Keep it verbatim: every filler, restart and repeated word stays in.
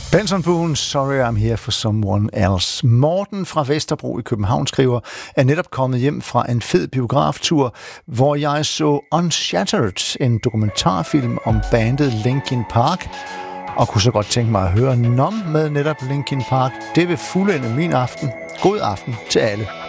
Benson Boone, Sorry I'm Here for Someone Else. Morten fra Vesterbro i København skriver, er netop kommet hjem fra en fed biograftur, hvor jeg så Unshattered, en dokumentarfilm om bandet Linkin Park, og kunne så godt tænke mig at høre nom med netop Linkin Park. Det vil fuldende min aften. God aften til alle.